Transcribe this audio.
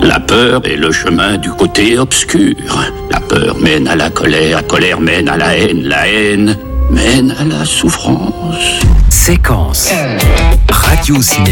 La peur est le chemin du côté obscur. La peur mène à la colère mène à la haine mène à la souffrance. Séquence. Radio Cinéma.